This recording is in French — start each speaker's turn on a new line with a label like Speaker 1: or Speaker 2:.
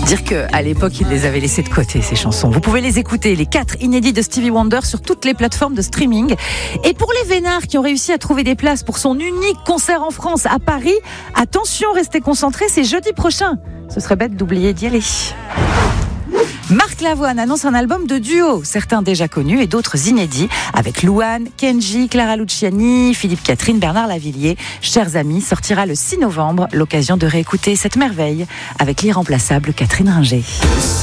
Speaker 1: Dire qu'à l'époque, il les avait laissés de côté, ces chansons. Vous pouvez les écouter, les 4 inédits de Stevie Wonder sur toutes les plateformes de streaming. Et pour les vénards qui ont réussi à trouver des places pour son unique concert en France à Paris, attention, restez concentrés, c'est jeudi prochain. Ce serait bête d'oublier d'y aller. Marc Lavoine annonce un album de duo, certains déjà connus et d'autres inédits, avec Louane, Kenji, Clara Luciani, Philippe Catherine, Bernard Lavillier. Chers amis, sortira le 6 novembre, l'occasion de réécouter cette merveille avec l'irremplaçable Catherine Ringer.